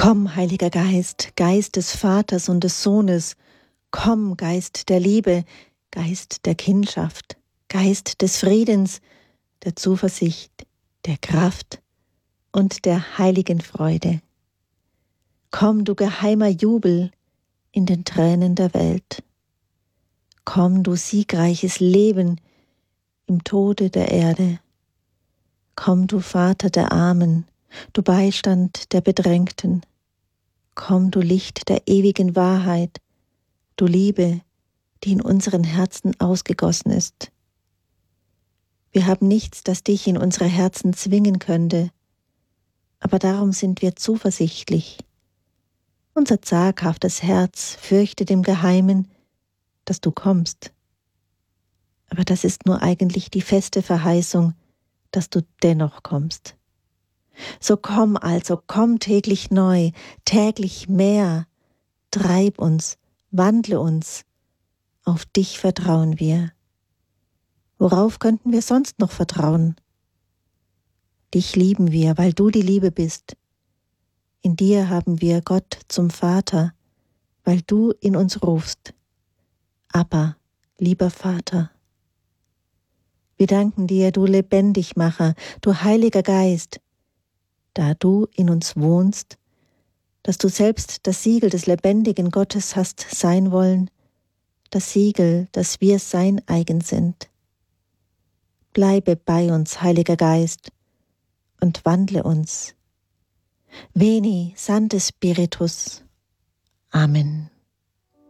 Komm, Heiliger Geist, Geist des Vaters und des Sohnes, komm, Geist der Liebe, Geist der Kindschaft, Geist des Friedens, der Zuversicht, der Kraft und der heiligen Freude. Komm, du geheimer Jubel in den Tränen der Welt. Komm, du siegreiches Leben im Tode der Erde. Komm, du Vater der Armen, du Beistand der Bedrängten. Komm, du Licht der ewigen Wahrheit, du Liebe, die in unseren Herzen ausgegossen ist. Wir haben nichts, das dich in unsere Herzen zwingen könnte, aber darum sind wir zuversichtlich. Unser zaghaftes Herz fürchtet im Geheimen, dass du kommst. Aber das ist nur eigentlich die feste Verheißung, dass du dennoch kommst. So komm also, komm täglich neu, täglich mehr, treib uns, wandle uns, auf dich vertrauen wir. Worauf könnten wir sonst noch vertrauen? Dich lieben wir, weil du die Liebe bist. In dir haben wir Gott zum Vater, weil du in uns rufst. Abba, lieber Vater. Wir danken dir, du Lebendigmacher, du Heiliger Geist, da du in uns wohnst, dass du selbst das Siegel des lebendigen Gottes hast sein wollen, das Siegel, dass wir sein eigen sind. Bleibe bei uns, Heiliger Geist, und wandle uns. Veni, Sancte Spiritus. Amen.